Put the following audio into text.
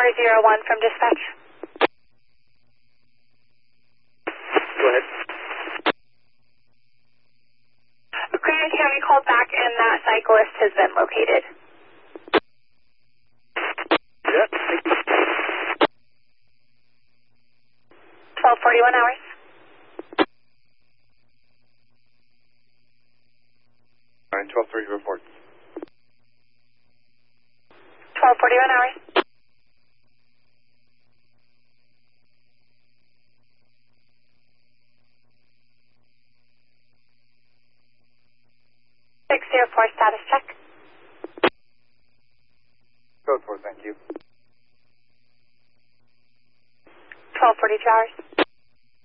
401 from dispatch. Go ahead. Grand County called back and that cyclist has been located. Yeah, thank you. 1241 hours. All right, 12:30 report. 1241 hours. .604 status check. Code 4, thank you. 1242 hours.